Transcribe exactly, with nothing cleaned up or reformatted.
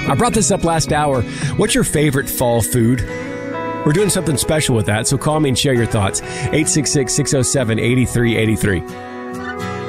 I brought this up last hour. What's your favorite fall food? We're doing something special with that, so call me and share your thoughts. eight six six, six oh seven, eight three eight three.